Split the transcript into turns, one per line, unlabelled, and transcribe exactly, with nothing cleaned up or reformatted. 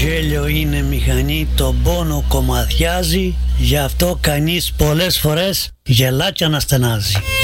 γέλιο είναι μηχανή, τον πόνο κομματιάζει, γι' αυτό κανείς πολλές φορές γελά κι αναστενάζει.